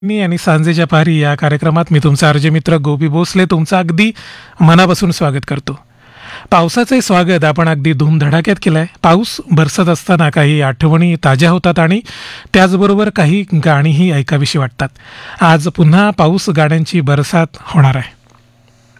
मी आणि सांजेच्या पारी या कार्यक्रमात मी तुमचा अर्ज मित्र गोपी भोसले तुमचं अगदी मनापासून स्वागत करतो. पावसाचे स्वागत आपण अगदी धूमधडाक्यात केलंय. पाऊस बरसत असताना काही आठवणी ताज्या होतात आणि त्याचबरोबर काही गाणीही ऐकावीशी वाटतात. आज पुन्हा पाऊस गाण्यांची बरसात होणार आहे.